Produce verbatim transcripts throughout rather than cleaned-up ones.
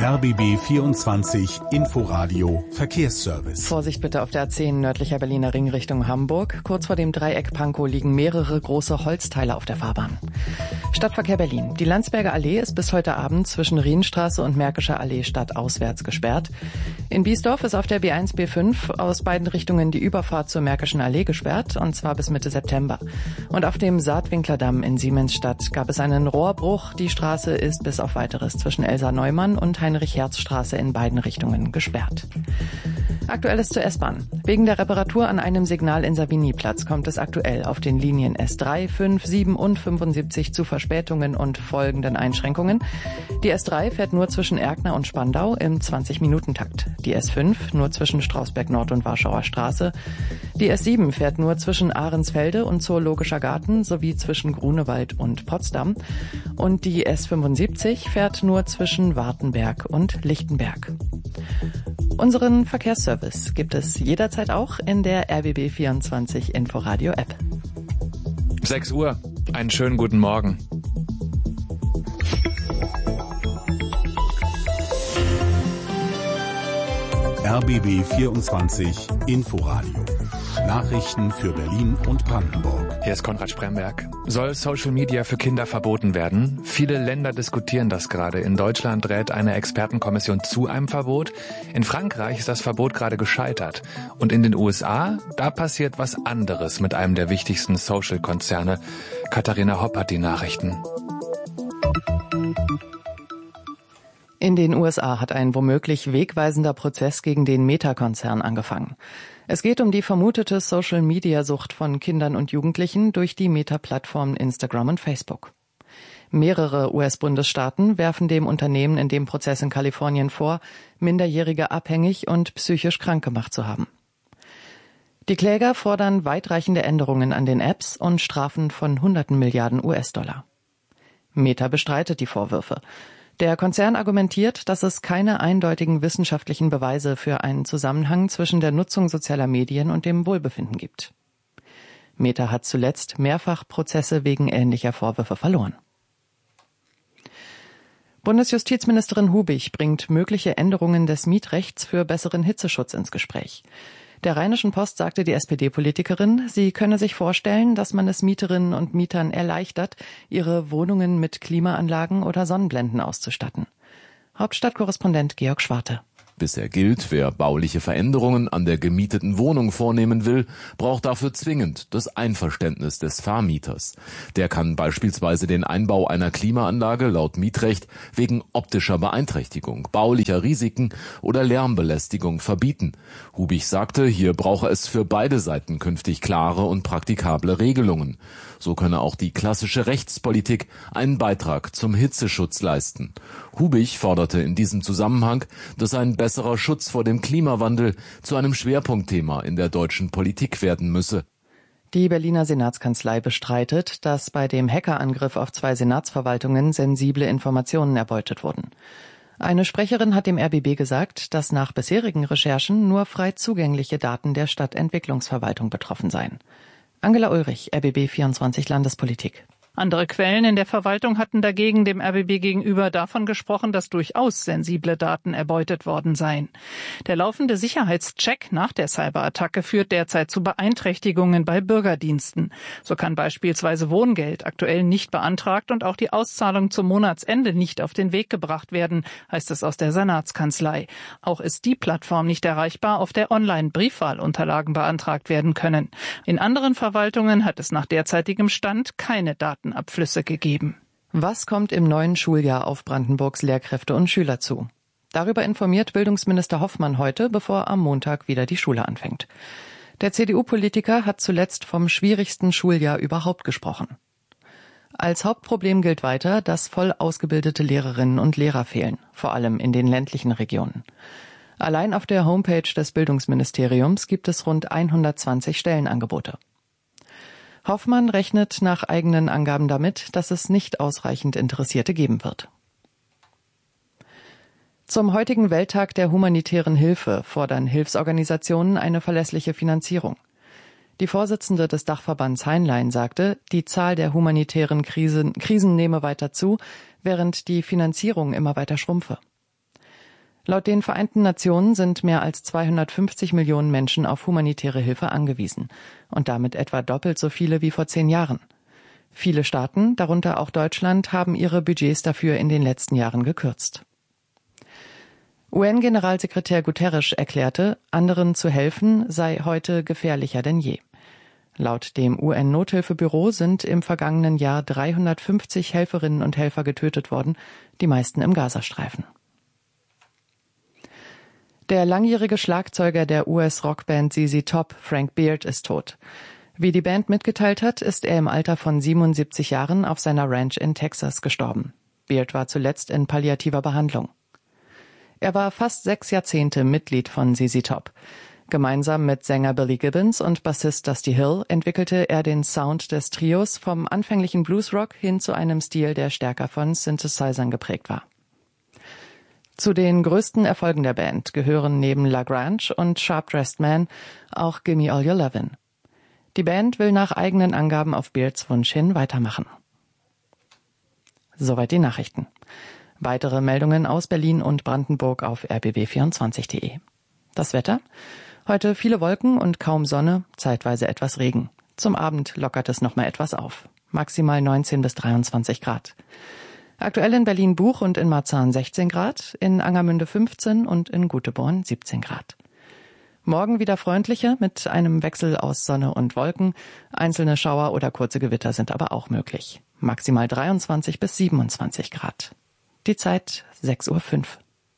R B B vierundzwanzig Inforadio Verkehrsservice. Vorsicht bitte auf der A zehn nördlicher Berliner Ring Richtung Hamburg. Kurz vor dem Dreieck Pankow liegen mehrere große Holzteile auf der Fahrbahn. Stadtverkehr Berlin. Die Landsberger Allee ist bis heute Abend zwischen Rienstraße und Märkischer Allee stadtauswärts gesperrt. In Biesdorf ist auf der B eins B fünf aus beiden Richtungen die Überfahrt zur Märkischen Allee gesperrt, und zwar bis Mitte September. Und auf dem Saatwinklerdamm in Siemensstadt gab es einen Rohrbruch. Die Straße ist bis auf Weiteres zwischen Elsa Neumann und Heinrich-Herz-Straße in beiden Richtungen gesperrt. Aktuelles zur S-Bahn. Wegen der Reparatur an einem Signal in Savignyplatz kommt es aktuell auf den Linien S drei, fünf, sieben und fünfundsiebzig zu Verspätungen und folgenden Einschränkungen. Die S drei fährt nur zwischen Erkner und Spandau im zwanzig-Minuten-Takt. Die S fünf nur zwischen Strausberg Nord und Warschauer Straße. Die S sieben fährt nur zwischen Ahrensfelde und Zoologischer Garten sowie zwischen Grunewald und Potsdam. Und die S fünfundsiebzig fährt nur zwischen Wartenberg und Lichtenberg. Unseren Verkehrsservice gibt es jederzeit auch in der R B B vierundzwanzig Inforadio App. sechs Uhr. Einen schönen guten Morgen. R B B vierundzwanzig Inforadio. Nachrichten für Berlin und Brandenburg. Hier ist Konrad Spremberg. Soll Social Media für Kinder verboten werden? Viele Länder diskutieren das gerade. In Deutschland rät eine Expertenkommission zu einem Verbot. In Frankreich ist das Verbot gerade gescheitert. Und in den U S A, da passiert was anderes mit einem der wichtigsten Social-Konzerne. Katharina Hopp hat die Nachrichten. In den U S A hat ein womöglich wegweisender Prozess gegen den Meta-Konzern angefangen. Es geht um die vermutete Social-Media-Sucht von Kindern und Jugendlichen durch die Meta-Plattformen Instagram und Facebook. Mehrere U S-Bundesstaaten werfen dem Unternehmen in dem Prozess in Kalifornien vor, Minderjährige abhängig und psychisch krank gemacht zu haben. Die Kläger fordern weitreichende Änderungen an den Apps und Strafen von hunderten Milliarden U S-Dollar. Meta bestreitet die Vorwürfe. Der Konzern argumentiert, dass es keine eindeutigen wissenschaftlichen Beweise für einen Zusammenhang zwischen der Nutzung sozialer Medien und dem Wohlbefinden gibt. Meta hat zuletzt mehrfach Prozesse wegen ähnlicher Vorwürfe verloren. Bundesjustizministerin Hubig bringt mögliche Änderungen des Mietrechts für besseren Hitzeschutz ins Gespräch. Der Rheinischen Post sagte die S P D-Politikerin, sie könne sich vorstellen, dass man es Mieterinnen und Mietern erleichtert, ihre Wohnungen mit Klimaanlagen oder Sonnenblenden auszustatten. Hauptstadtkorrespondent Georg Schwarte. Bisher gilt, wer bauliche Veränderungen an der gemieteten Wohnung vornehmen will, braucht dafür zwingend das Einverständnis des Vermieters. Der kann beispielsweise den Einbau einer Klimaanlage laut Mietrecht wegen optischer Beeinträchtigung, baulicher Risiken oder Lärmbelästigung verbieten. Hubig sagte, hier brauche es für beide Seiten künftig klare und praktikable Regelungen. So könne auch die klassische Rechtspolitik einen Beitrag zum Hitzeschutz leisten. Hubig forderte in diesem Zusammenhang, dass ein besserer Schutz vor dem Klimawandel zu einem Schwerpunktthema in der deutschen Politik werden müsse. Die Berliner Senatskanzlei bestreitet, dass bei dem Hackerangriff auf zwei Senatsverwaltungen sensible Informationen erbeutet wurden. Eine Sprecherin hat dem R B B gesagt, dass nach bisherigen Recherchen nur frei zugängliche Daten der Stadtentwicklungsverwaltung betroffen seien. Angela Ulrich, R B B vierundzwanzig Landespolitik. Andere Quellen in der Verwaltung hatten dagegen dem R B B gegenüber davon gesprochen, dass durchaus sensible Daten erbeutet worden seien. Der laufende Sicherheitscheck nach der Cyberattacke führt derzeit zu Beeinträchtigungen bei Bürgerdiensten. So kann beispielsweise Wohngeld aktuell nicht beantragt und auch die Auszahlung zum Monatsende nicht auf den Weg gebracht werden, heißt es aus der Senatskanzlei. Auch ist die Plattform nicht erreichbar, auf der online Briefwahlunterlagen beantragt werden können. In anderen Verwaltungen hat es nach derzeitigem Stand keine Daten Abflüsse gegeben. Was kommt im neuen Schuljahr auf Brandenburgs Lehrkräfte und Schüler zu? Darüber informiert Bildungsminister Hoffmann heute, bevor am Montag wieder die Schule anfängt. Der C D U-Politiker hat zuletzt vom schwierigsten Schuljahr überhaupt gesprochen. Als Hauptproblem gilt weiter, dass voll ausgebildete Lehrerinnen und Lehrer fehlen, vor allem in den ländlichen Regionen. Allein auf der Homepage des Bildungsministeriums gibt es rund hundertzwanzig Stellenangebote. Hoffmann rechnet nach eigenen Angaben damit, dass es nicht ausreichend Interessierte geben wird. Zum heutigen Welttag der humanitären Hilfe fordern Hilfsorganisationen eine verlässliche Finanzierung. Die Vorsitzende des Dachverbands Heinlein sagte, die Zahl der humanitären Krisen, Krisen nehme weiter zu, während die Finanzierung immer weiter schrumpfe. Laut den Vereinten Nationen sind mehr als zweihundertfünfzig Millionen Menschen auf humanitäre Hilfe angewiesen und damit etwa doppelt so viele wie vor zehn Jahren. Viele Staaten, darunter auch Deutschland, haben ihre Budgets dafür in den letzten Jahren gekürzt. U N-Generalsekretär Guterres erklärte, anderen zu helfen sei heute gefährlicher denn je. Laut dem U N-Nothilfebüro sind im vergangenen Jahr dreihundertfünfzig Helferinnen und Helfer getötet worden, die meisten im Gazastreifen. Der langjährige Schlagzeuger der U S-Rockband Z Z Top, Frank Beard, ist tot. Wie die Band mitgeteilt hat, ist er im Alter von siebenundsiebzig Jahren auf seiner Ranch in Texas gestorben. Beard war zuletzt in palliativer Behandlung. Er war fast sechs Jahrzehnte Mitglied von Z Z Top. Gemeinsam mit Sänger Billy Gibbons und Bassist Dusty Hill entwickelte er den Sound des Trios vom anfänglichen Bluesrock hin zu einem Stil, der stärker von Synthesizern geprägt war. Zu den größten Erfolgen der Band gehören neben La Grange und Sharp Dressed Man auch Gimme All Your Lovin'. Die Band will nach eigenen Angaben auf Beards Wunsch hin weitermachen. Soweit die Nachrichten. Weitere Meldungen aus Berlin und Brandenburg auf r b b vierundzwanzig punkt de. Das Wetter? Heute viele Wolken und kaum Sonne, zeitweise etwas Regen. Zum Abend lockert es noch mal etwas auf. Maximal neunzehn bis dreiundzwanzig Grad. Aktuell in Berlin-Buch und in Marzahn sechzehn Grad, in Angermünde fünfzehn und in Guteborn siebzehn Grad. Morgen wieder freundlicher mit einem Wechsel aus Sonne und Wolken. Einzelne Schauer oder kurze Gewitter sind aber auch möglich. Maximal dreiundzwanzig bis siebenundzwanzig Grad. Die Zeit sechs Uhr fünf.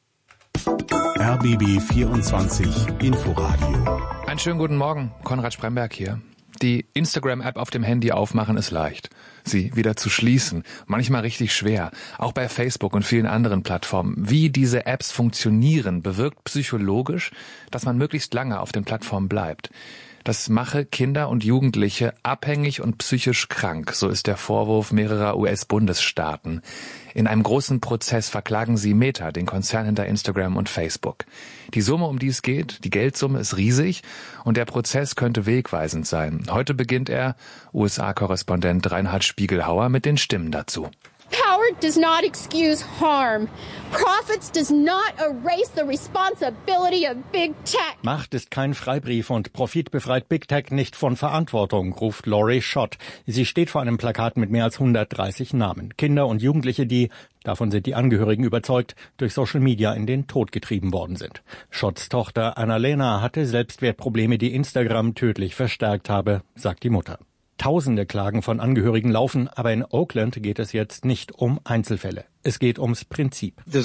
R B B vierundzwanzig Inforadio. Einen schönen guten Morgen, Konrad Spremberg hier. Die Instagram-App auf dem Handy aufmachen ist leicht. Sie wieder zu schließen, manchmal richtig schwer. Auch bei Facebook und vielen anderen Plattformen. Wie diese Apps funktionieren, bewirkt psychologisch, dass man möglichst lange auf den Plattformen bleibt. Das mache Kinder und Jugendliche abhängig und psychisch krank, so ist der Vorwurf mehrerer U S-Bundesstaaten. In einem großen Prozess verklagen sie Meta, den Konzern hinter Instagram und Facebook. Die Summe, um die es geht, die Geldsumme, ist riesig und der Prozess könnte wegweisend sein. Heute beginnt er, U S A-Korrespondent Reinhard Spiegelhauer mit den Stimmen dazu. Power does not excuse harm. Profits does not erase the responsibility of Big Tech. Macht ist kein Freibrief und Profit befreit Big Tech nicht von Verantwortung, ruft Laurie Schott. Sie steht vor einem Plakat mit mehr als hundertdreißig Namen. Kinder und Jugendliche, die, davon sind die Angehörigen überzeugt, durch Social Media in den Tod getrieben worden sind. Schotts Tochter Annalena hatte Selbstwertprobleme, die Instagram tödlich verstärkt habe, sagt die Mutter. Tausende Klagen von Angehörigen laufen, aber in Oakland geht es jetzt nicht um Einzelfälle. Es geht ums Prinzip. Sie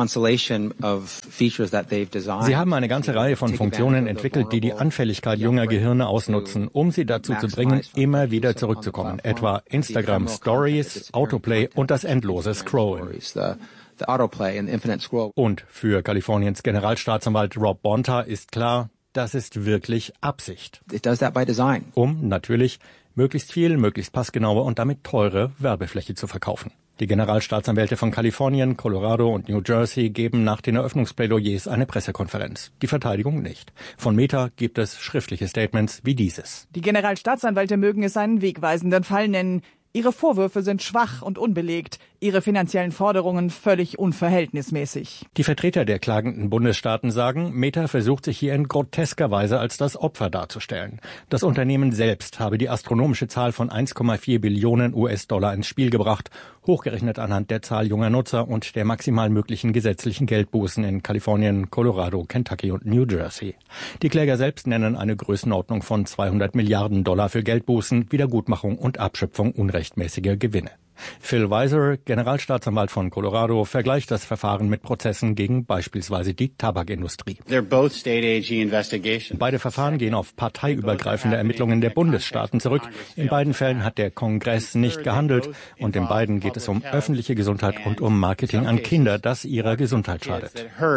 haben eine ganze Reihe von Funktionen entwickelt, die die Anfälligkeit junger Gehirne ausnutzen, um sie dazu zu bringen, immer wieder zurückzukommen. Etwa Instagram Stories, Autoplay und das endlose Scrollen. Und für Kaliforniens Generalstaatsanwalt Rob Bonta ist klar, das ist wirklich Absicht. Um natürlich möglichst viel, möglichst passgenaue und damit teure Werbefläche zu verkaufen. Die Generalstaatsanwälte von Kalifornien, Colorado und New Jersey geben nach den Eröffnungsplädoyers eine Pressekonferenz. Die Verteidigung nicht. Von Meta gibt es schriftliche Statements wie dieses. Die Generalstaatsanwälte mögen es einen wegweisenden Fall nennen. Ihre Vorwürfe sind schwach und unbelegt, ihre finanziellen Forderungen völlig unverhältnismäßig. Die Vertreter der klagenden Bundesstaaten sagen, Meta versucht sich hier in grotesker Weise als das Opfer darzustellen. Das Unternehmen selbst habe die astronomische Zahl von eins Komma vier Billionen U S-Dollar ins Spiel gebracht, hochgerechnet anhand der Zahl junger Nutzer und der maximal möglichen gesetzlichen Geldbußen in Kalifornien, Colorado, Kentucky und New Jersey. Die Kläger selbst nennen eine Größenordnung von zweihundert Milliarden Dollar für Geldbußen, Wiedergutmachung und Abschöpfung unrechtmäßiger Gewinne. Phil Weiser, Generalstaatsanwalt von Colorado, vergleicht das Verfahren mit Prozessen gegen beispielsweise die Tabakindustrie. Beide Verfahren gehen auf parteiübergreifende Ermittlungen der Bundesstaaten zurück. In beiden Fällen hat der Kongress nicht gehandelt und in beiden geht es um öffentliche Gesundheit und um Marketing an Kinder, das ihrer Gesundheit schadet.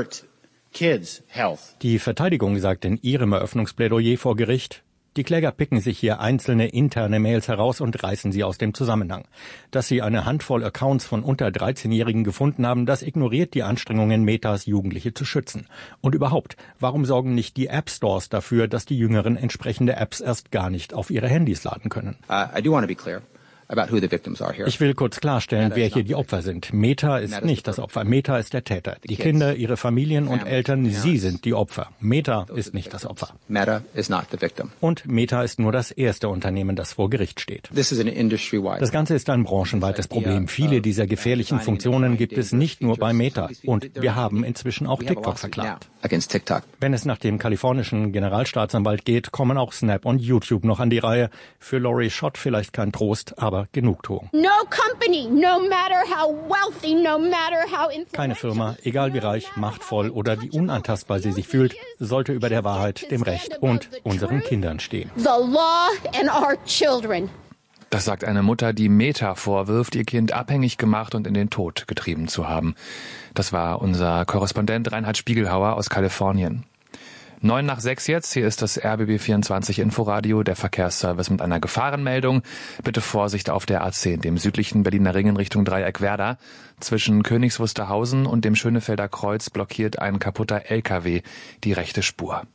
Die Verteidigung sagt in ihrem Eröffnungsplädoyer vor Gericht, die Kläger picken sich hier einzelne interne Mails heraus und reißen sie aus dem Zusammenhang. Dass sie eine Handvoll Accounts von unter dreizehnjährigen gefunden haben, das ignoriert die Anstrengungen Metas, Jugendliche zu schützen. Und überhaupt, warum sorgen nicht die App Stores dafür, dass die Jüngeren entsprechende Apps erst gar nicht auf ihre Handys laden können? Uh, I do want to be clear. Ich will kurz klarstellen, wer hier die Opfer sind. Meta ist nicht das Opfer. Meta ist der Täter. Die Kinder, ihre Familien und Eltern, sie sind die Opfer. Meta ist nicht das Opfer. Und Meta ist nur das erste Unternehmen, das vor Gericht steht. Das Ganze ist ein branchenweites Problem. Viele dieser gefährlichen Funktionen gibt es nicht nur bei Meta. Und wir haben inzwischen auch TikTok verklagt. Wenn es nach dem kalifornischen Generalstaatsanwalt geht, kommen auch Snap und YouTube noch an die Reihe. Für Lori Schott vielleicht kein Trost, aber Genugtuung. No company, no matter how wealthy, no matter how Keine Firma, egal wie reich, machtvoll oder wie unantastbar sie sich fühlt, sollte über der Wahrheit, dem Recht und unseren Kindern stehen. The law and our children. Das sagt eine Mutter, die Meta vorwirft, ihr Kind abhängig gemacht und in den Tod getrieben zu haben. Das war unser Korrespondent Reinhard Spiegelhauer aus Kalifornien. Neun nach sechs jetzt, hier ist das R B B vierundzwanzig Inforadio, der Verkehrsservice mit einer Gefahrenmeldung. Bitte Vorsicht auf der A zehn, dem südlichen Berliner Ring in Richtung Dreieckwerder. Zwischen Königs Wusterhausen und dem Schönefelder Kreuz blockiert ein kaputter L K W die rechte Spur.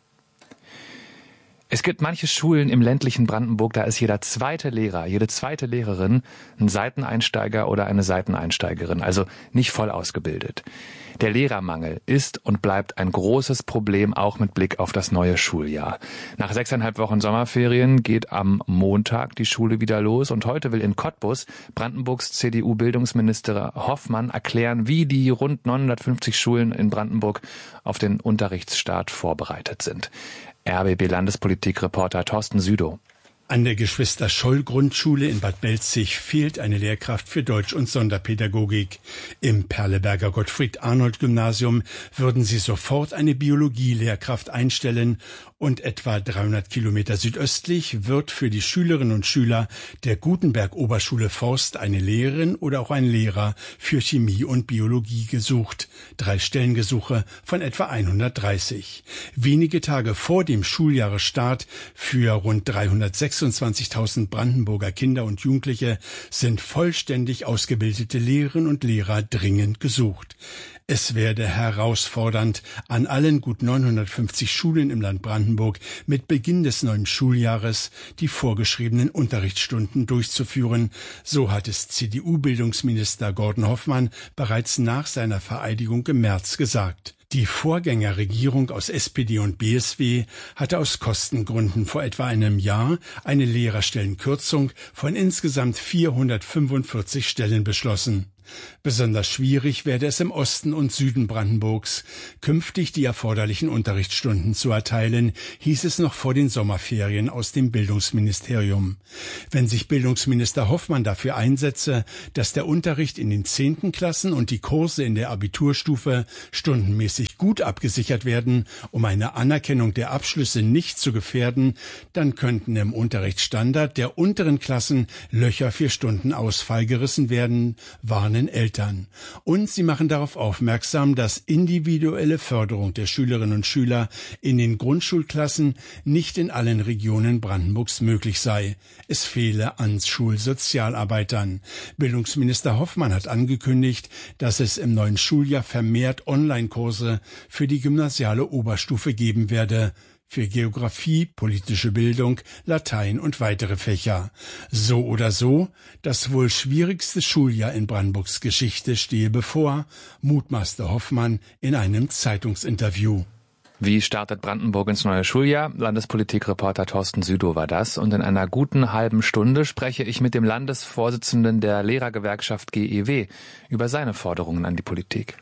Es gibt manche Schulen im ländlichen Brandenburg, da ist jeder zweite Lehrer, jede zweite Lehrerin ein Seiteneinsteiger oder eine Seiteneinsteigerin, also nicht voll ausgebildet. Der Lehrermangel ist und bleibt ein großes Problem, auch mit Blick auf das neue Schuljahr. Nach sechseinhalb Wochen Sommerferien geht am Montag die Schule wieder los und heute will in Cottbus Brandenburgs C D U-Bildungsminister Hoffmann erklären, wie die rund neunhundertfünfzig Schulen in Brandenburg auf den Unterrichtsstart vorbereitet sind. R B B-Landespolitik-Reporter Thorsten Südow. An der Geschwister-Scholl-Grundschule in Bad Belzig fehlt eine Lehrkraft für Deutsch- und Sonderpädagogik. Im Perleberger Gottfried-Arnold-Gymnasium würden sie sofort eine Biologie-Lehrkraft einstellen und etwa dreihundert Kilometer südöstlich wird für die Schülerinnen und Schüler der Gutenberg-Oberschule Forst eine Lehrerin oder auch ein Lehrer für Chemie und Biologie gesucht. Drei Stellengesuche von etwa hundertdreißig. Wenige Tage vor dem Schuljahresstart für rund dreihundertsechsundzwanzigtausend Brandenburger Kinder und Jugendliche sind vollständig ausgebildete Lehrerinnen und Lehrer dringend gesucht. Es werde herausfordernd, an allen gut neunhundertfünfzig Schulen im Land Brandenburg mit Beginn des neuen Schuljahres die vorgeschriebenen Unterrichtsstunden durchzuführen. So hat es C D U-Bildungsminister Gordon Hoffmann bereits nach seiner Vereidigung im März gesagt. Die Vorgängerregierung aus S P D und B S W hatte aus Kostengründen vor etwa einem Jahr eine Lehrerstellenkürzung von insgesamt vierhundertfünfundvierzig Stellen beschlossen. Besonders schwierig werde es im Osten und Süden Brandenburgs, künftig die erforderlichen Unterrichtsstunden zu erteilen, hieß es noch vor den Sommerferien aus dem Bildungsministerium. Wenn sich Bildungsminister Hoffmann dafür einsetze, dass der Unterricht in den zehnten Klassen und die Kurse in der Abiturstufe stundenmäßig gut abgesichert werden, um eine Anerkennung der Abschlüsse nicht zu gefährden, dann könnten im Unterrichtsstandard der unteren Klassen Löcher für Stundenausfall gerissen werden, warnen Eltern. Und sie machen darauf aufmerksam, dass individuelle Förderung der Schülerinnen und Schüler in den Grundschulklassen nicht in allen Regionen Brandenburgs möglich sei. Es fehle an Schulsozialarbeitern. Bildungsminister Hoffmann hat angekündigt, dass es im neuen Schuljahr vermehrt Online-Kurse für die gymnasiale Oberstufe geben werde. Für Geografie, politische Bildung, Latein und weitere Fächer. So oder so, das wohl schwierigste Schuljahr in Brandenburgs Geschichte stehe bevor, mutmaßte Hoffmann in einem Zeitungsinterview. Wie startet Brandenburg ins neue Schuljahr? Landespolitikreporter Thorsten Südow war das. Und in einer guten halben Stunde spreche ich mit dem Landesvorsitzenden der Lehrergewerkschaft G E W über seine Forderungen an die Politik.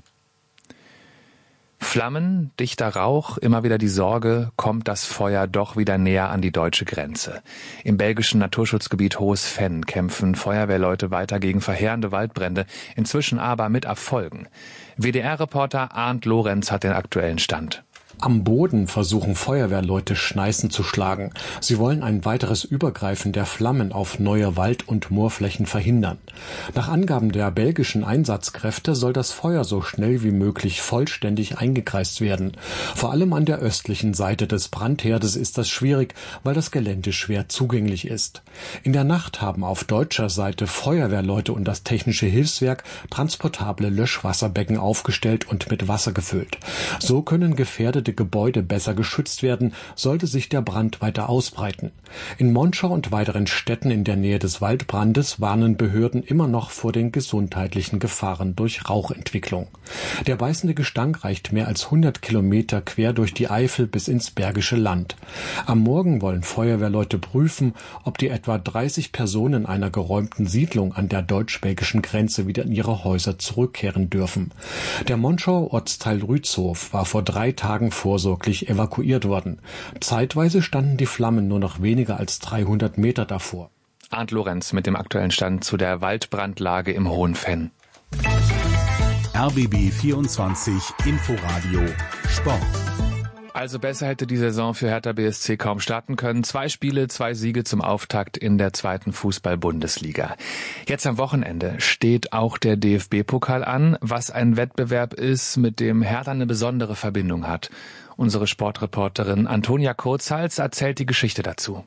Flammen, dichter Rauch, immer wieder die Sorge, kommt das Feuer doch wieder näher an die deutsche Grenze. Im belgischen Naturschutzgebiet Hohes Venn kämpfen Feuerwehrleute weiter gegen verheerende Waldbrände, inzwischen aber mit Erfolgen. W D R-Reporter Arndt Lorenz hat den aktuellen Stand. Am Boden versuchen Feuerwehrleute Schneisen zu schlagen. Sie wollen ein weiteres Übergreifen der Flammen auf neue Wald- und Moorflächen verhindern. Nach Angaben der belgischen Einsatzkräfte soll das Feuer so schnell wie möglich vollständig eingekreist werden. Vor allem an der östlichen Seite des Brandherdes ist das schwierig, weil das Gelände schwer zugänglich ist. In der Nacht haben auf deutscher Seite Feuerwehrleute und das Technische Hilfswerk transportable Löschwasserbecken aufgestellt und mit Wasser gefüllt. So können gefährdete gefährdete Gebäude besser geschützt werden, sollte sich der Brand weiter ausbreiten. In Monschau und weiteren Städten in der Nähe des Waldbrandes warnen Behörden immer noch vor den gesundheitlichen Gefahren durch Rauchentwicklung. Der beißende Gestank reicht mehr als hundert Kilometer quer durch die Eifel bis ins Bergische Land. Am Morgen wollen Feuerwehrleute prüfen, ob die etwa dreißig Personen einer geräumten Siedlung an der deutsch-belgischen Grenze wieder in ihre Häuser zurückkehren dürfen. Der Monschauer Ortsteil Rützhof war vor drei Tagen vorsorglich evakuiert worden. Zeitweise standen die Flammen nur noch weniger als dreihundert Meter davor. Arndt Lorenz mit dem aktuellen Stand zu der Waldbrandlage im Hohenfenn. R B B vierundzwanzig Inforadio Sport. Also besser hätte die Saison für Hertha B S C kaum starten können. Zwei Spiele, zwei Siege zum Auftakt in der zweiten Fußball-Bundesliga. Jetzt am Wochenende steht auch der D F B-Pokal an, was ein Wettbewerb ist, mit dem Hertha eine besondere Verbindung hat. Unsere Sportreporterin Antonia Kurzhals erzählt die Geschichte dazu.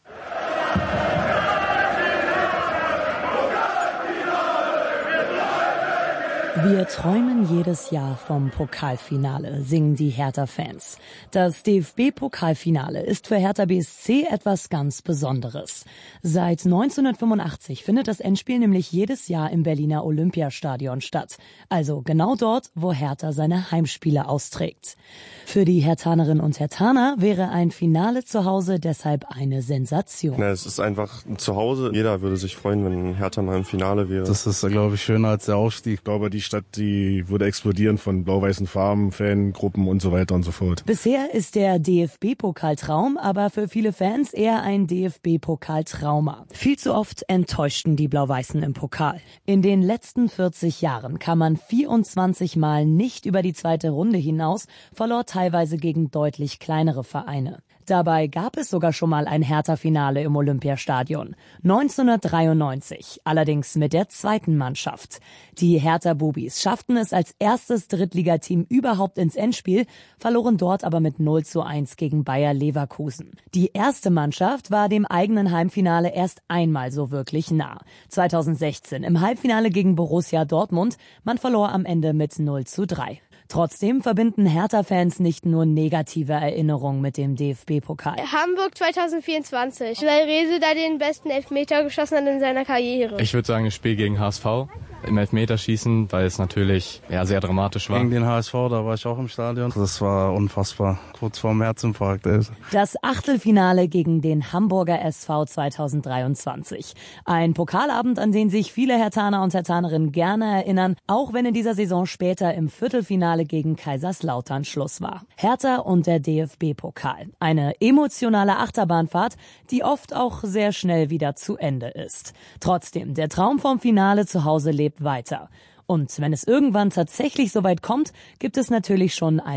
Wir träumen jedes Jahr vom Pokalfinale, singen die Hertha-Fans. Das D F B-Pokalfinale ist für Hertha B S C etwas ganz Besonderes. Seit neunzehnhundertfünfundachtzig findet das Endspiel nämlich jedes Jahr im Berliner Olympiastadion statt. Also genau dort, wo Hertha seine Heimspiele austrägt. Für die Herthanerinnen und Herthaner wäre ein Finale zu Hause deshalb eine Sensation. Na, es ist einfach ein Zuhause. Jeder würde sich freuen, wenn Hertha mal im Finale wäre. Das ist, glaube ich, schöner als der Aufstieg. Ich glaube, die Stadt, die würde explodieren von blau-weißen Farben, Fangruppen und so weiter und so fort. Bisher ist der D F B-Pokaltraum aber für viele Fans eher ein D F B-Pokaltrauma. Viel zu oft enttäuschten die Blau-Weißen im Pokal. In den letzten vierzig Jahren kam man vierundzwanzig Mal nicht über die zweite Runde hinaus, verlor teilweise gegen deutlich kleinere Vereine. Dabei gab es sogar schon mal ein Hertha-Finale im Olympiastadion. neunzehnhundertdreiundneunzig, allerdings mit der zweiten Mannschaft. Die Hertha-Bubis schafften es als erstes Drittligateam überhaupt ins Endspiel, verloren dort aber mit null zu eins gegen Bayer Leverkusen. Die erste Mannschaft war dem eigenen Heimfinale erst einmal so wirklich nah. zweitausendsechzehn im Halbfinale gegen Borussia Dortmund, man verlor am Ende mit null zu drei. Trotzdem verbinden Hertha-Fans nicht nur negative Erinnerungen mit dem D F B-Pokal. Hamburg zweitausendvierundzwanzig, weil Rese da den besten Elfmeter geschossen hat in seiner Karriere. Ich würde sagen, das Spiel gegen H S V im Elfmeterschießen, weil es natürlich ja, sehr dramatisch war. Gegen den H S V, da war ich auch im Stadion. Das war unfassbar. Kurz vorm Herzinfarkt. Ey. Das Achtelfinale gegen den Hamburger S V zweitausenddreiundzwanzig. Ein Pokalabend, an den sich viele Herthaner und Herthanerinnen gerne erinnern, auch wenn in dieser Saison später im Viertelfinale gegen Kaiserslautern Schluss war. Hertha und der D F B-Pokal. Eine emotionale Achterbahnfahrt, die oft auch sehr schnell wieder zu Ende ist. Trotzdem, der Traum vom Finale zu Hause lebt weiter. Und wenn es irgendwann tatsächlich soweit kommt, gibt es natürlich schon ein